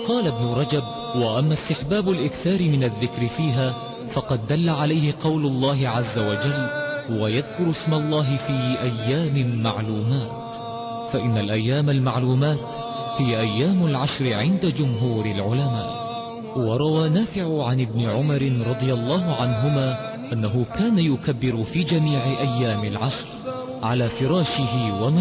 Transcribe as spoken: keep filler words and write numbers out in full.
قال ابن رجب: وأما استحباب الإكثار من الذكر فيها فقد دل عليه قول الله عز وجل: ويذكر اسم الله في أيام معلومات. فإن الأيام المعلومات هي أيام العشر عند جمهور العلماء. وروى نافع عن ابن عمر رضي الله عنهما أنه كان يكبر في جميع أيام العشر على فراشه ومن